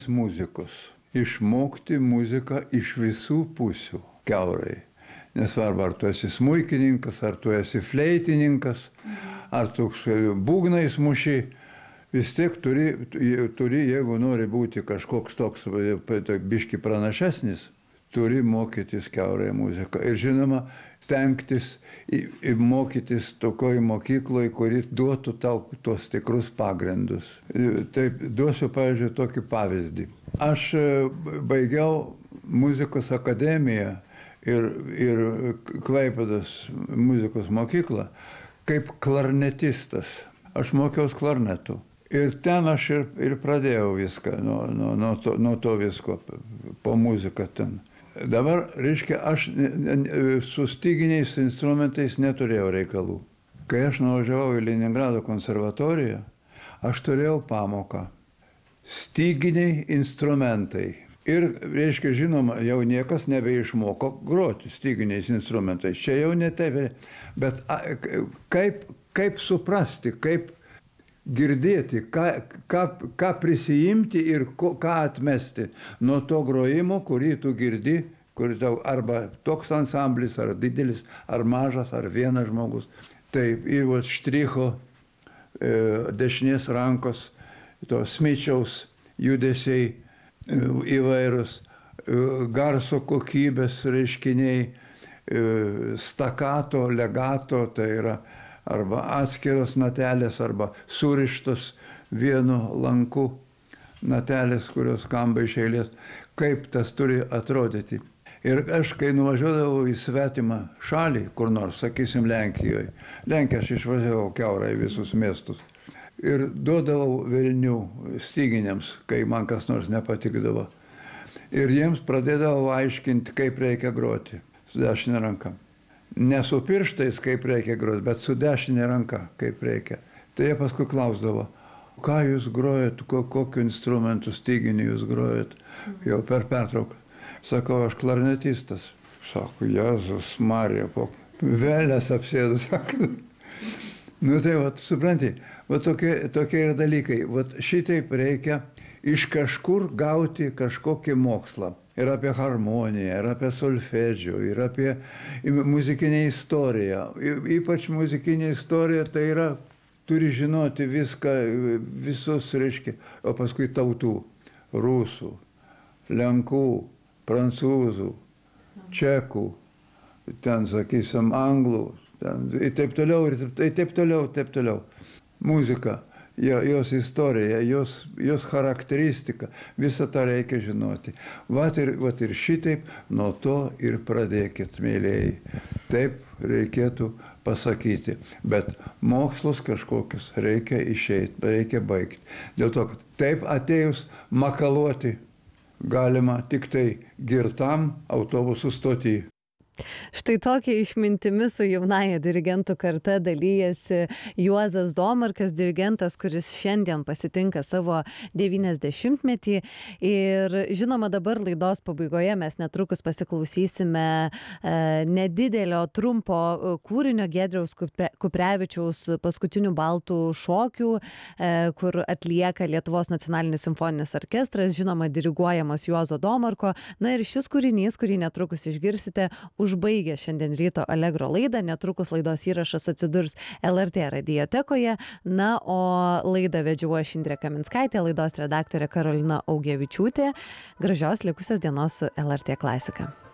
muzikos. Išmokti muziką iš visų pusių, kiaurai. Nesvarbu, ar tu esi smuikininkas, ar tu esi fleitininkas, ar tu būgnais muši, vis tiek turi, jeigu nori būti kažkoks toks biški pranašesnis, turi mokytis kiaurai muziką. Ir žinoma, stengtis mokytis tokioj mokykloje, kuri duotų tau tos tikrus pagrindus. Taip, duosiu, pavyzdžiui, tokį pavyzdį. Aš baigiau muzikos akademiją ir Klaipėdos muzikos mokyklą kaip klarnetistas. Aš mokiaus klarnetu. Ir ten aš ir pradėjau viską, nuo to visko, po muziką ten. Dabar, reiškia, aš su styginiais instrumentais neturėjau reikalų. Kai aš nuvažiavau į Leningrado konservatoriją, aš turėjau pamoką. Styginiai instrumentai. Ir, reiškia, žinoma, jau niekas nebeišmoko groti styginiais instrumentais. Čia jau ne taip. Bet kaip suprasti, kaip girdėti, ką prisijimti ir ką atmesti nuo to grojimo, kurį tu girdi, kur tau arba toks ansamblis, ar didelis, ar mažas, ar vienas žmogus. Taip, ir štricho, dešinės rankos, to smičiaus judesiai įvairūs, garso kokybės reiškiniai, stakato, legato, tai yra arba atskiros natelės, arba surištos vienu lanku natelės, kurios skamba iš eilės, kaip tas turi atrodyti. Ir aš, kai nuvažiuodavau į svetimą šalį, kur nors, sakysim, Lenkijoje, Lenkiją aš išvažiavau kiaurai visus miestus, ir duodavau velnių styginiams, kai man kas nors nepatikdavo. Ir jiems pradėdavau aiškinti, kaip reikia groti su dešinė ranka. Ne su pirštais, kaip reikia groti, bet su dešinė ranka, kaip reikia. Tai jie paskui klausdavo, ką jūs grojat, kokiu instrumentu styginį jūs grojat, jau per pertrauką. Sakau, aš klarnetistas. Sako, Jėzus Marija, vėlės apsėdus, sako. Nu tai, supranti, tokie yra dalykai. Šitaip reikia iš kažkur gauti kažkokį mokslą. Ir apie harmoniją, ir apie solfedžio, ir apie muzikinę istoriją. Ypač muzikinė istorija tai yra, turi žinoti viską, visus, reiškia, o paskui tautų, rusų, lenkų, prancūzų, čekų, ten, sakysim, anglų, ir taip toliau. Muzika, jos istorija, jos charakteristika, visą tą reikia žinoti. Vat ir šitaip nuo to ir pradėkit, mėlėjai. Taip reikėtų pasakyti. Bet mokslus kažkokius reikia išeiti, reikia baigti. Dėl to, kad taip atėjus makaluoti galima tik tai girtam autobusų stoty. Štai tokia išmintimi su jaunaja dirigentų karta dalyjasi Juozas Domarkas, dirigentas, kuris šiandien pasitinka savo 90-metį. Ir žinoma, dabar laidos pabaigoje mes netrukus pasiklausysime nedidelio trumpo kūrinio Giedriaus Kuprevičiaus Paskutinių baltų šokių, kur atlieka Lietuvos nacionalinis simfoninis orkestras, žinoma, diriguojamas Juozo Domarko. Na ir šis kūrinys, kurį netrukus išgirsite, užbaigia šiandien ryto Allegro laidą. Netrukus laidos įrašas atsidurs LRT radiotekoje. Na, o laidą vedžiau aš Indrė Kaminskaitė, laidos redaktorė Karolina Augevičiūtė. Gražios likusios dienos su LRT klasika.